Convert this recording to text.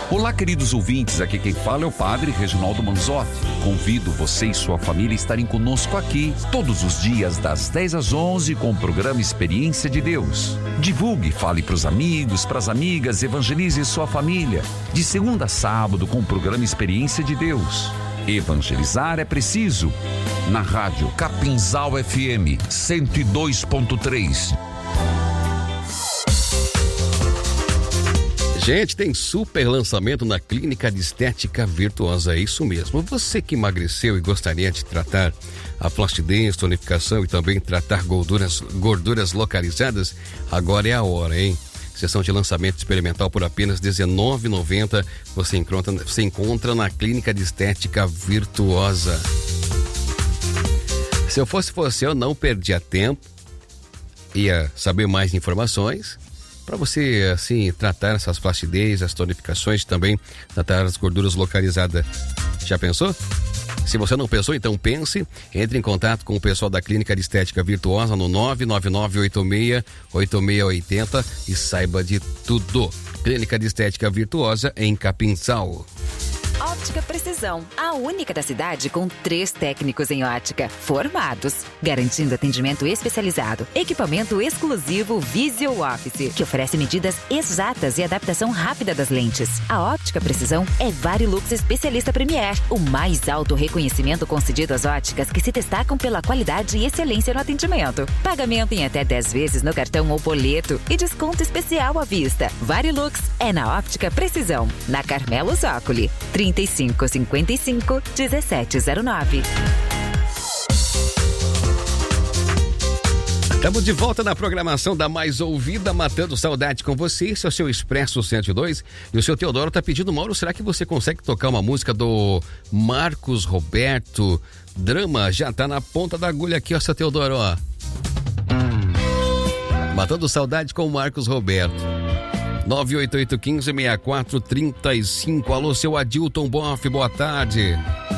Olá, queridos ouvintes, aqui quem fala é o Padre Reginaldo Manzotti. Convido você e sua família a estarem conosco aqui todos os dias das 10 às 11 com o programa Experiência de Deus. Divulgue, fale para os amigos, para as amigas, evangelize sua família. De segunda a sábado com o programa Experiência de Deus. Evangelizar é preciso. Na rádio Capinzal FM 102.3. Gente, tem super lançamento na Clínica de Estética Virtuosa, é isso mesmo. Você que emagreceu e gostaria de tratar a flacidez, tonificação e também tratar gorduras localizadas, agora é a hora, hein? Sessão de lançamento experimental por apenas R$19,90. Você encontra na Clínica de Estética Virtuosa. Se eu fosse você, eu não perdia tempo, ia saber mais informações para você, assim, tratar essas flacidez, as tonificações, também tratar as gorduras localizadas. Já pensou? Se você não pensou, então pense, entre em contato com o pessoal da Clínica de Estética Virtuosa no 99986-8680 e saiba de tudo. Clínica de Estética Virtuosa em Capinzal. Ótica Precisão, a única da cidade com 3 técnicos em ótica, formados, garantindo atendimento especializado, equipamento exclusivo Visual Office, que oferece medidas exatas e adaptação rápida das lentes. A Ótica Precisão é Varilux especialista Premier, o mais alto reconhecimento concedido às óticas que se destacam pela qualidade e excelência no atendimento. Pagamento em até 10 vezes no cartão ou boleto e desconto especial à vista. Varilux é na Ótica Precisão, na Carmelo Zócoli, 3555-1709. Estamos de volta na programação da mais ouvida, Matando Saudade com você. Esse é o seu Expresso 102. E o seu Teodoro tá pedindo, Mauro, será que você consegue tocar uma música do Marcos Roberto? Drama, já tá na ponta da agulha aqui, ó, seu Teodoro, ó. Matando Saudade com o Marcos Roberto. 98815-6435. Alô, seu Adilton Boff, boa tarde.